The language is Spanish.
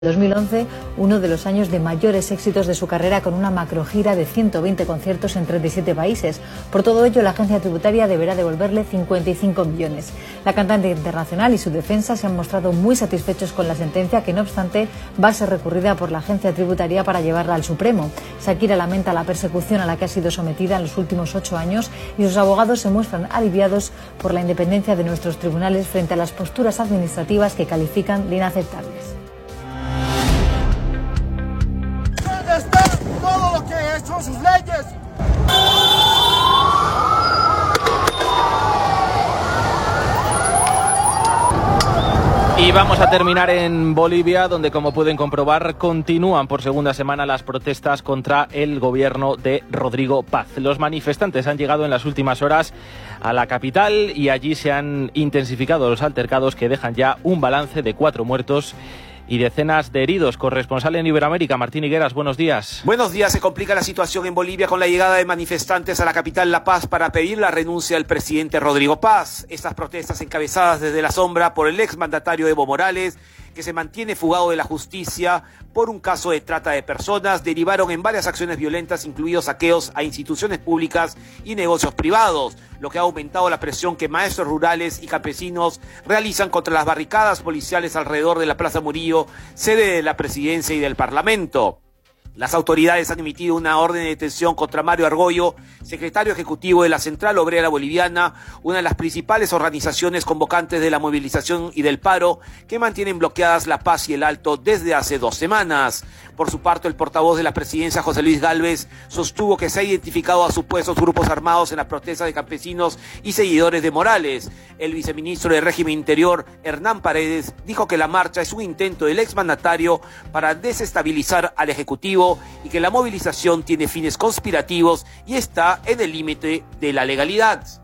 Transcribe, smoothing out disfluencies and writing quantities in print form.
2011, uno de los años de mayores éxitos de su carrera, con una macrogira de 120 conciertos en 37 países. Por todo ello, la agencia tributaria deberá devolverle 55 millones. La cantante internacional y su defensa se han mostrado muy satisfechos con la sentencia, que no obstante va a ser recurrida por la agencia tributaria para llevarla al Supremo. Shakira lamenta la persecución a la que ha sido sometida en los últimos 8 años y sus abogados se muestran aliviados por la independencia de nuestros tribunales frente a las posturas administrativas que califican de inaceptables. Está todo lo que son sus leyes. Y vamos a terminar en Bolivia, donde, como pueden comprobar, continúan por segunda semana las protestas contra el gobierno de Rodrigo Paz. Los manifestantes han llegado en las últimas horas a la capital y allí se han intensificado los altercados, que dejan ya un balance de 4 muertos y decenas de heridos. Corresponsal en Iberoamérica, Martín Higueras, buenos días. Buenos días. Se complica la situación en Bolivia con la llegada de manifestantes a la capital La Paz para pedir la renuncia del presidente Rodrigo Paz. Estas protestas, encabezadas desde la sombra por el exmandatario Evo Morales, que se mantiene fugado de la justicia por un caso de trata de personas, derivaron en varias acciones violentas, incluidos saqueos a instituciones públicas y negocios privados, lo que ha aumentado la presión que maestros rurales y campesinos realizan contra las barricadas policiales alrededor de la Plaza Murillo, sede de la presidencia y del Parlamento. Las autoridades han emitido una orden de detención contra Mario Argollo, secretario ejecutivo de la Central Obrera Boliviana, una de las principales organizaciones convocantes de la movilización y del paro, que mantienen bloqueadas La Paz y el Alto desde hace 2 semanas. Por su parte, el portavoz de la presidencia, José Luis Gálvez, sostuvo que se ha identificado a supuestos grupos armados en las protestas de campesinos y seguidores de Morales. El viceministro del Régimen Interior, Hernán Paredes, dijo que la marcha es un intento del exmandatario para desestabilizar al Ejecutivo y que la movilización tiene fines conspirativos y está en el límite de la legalidad.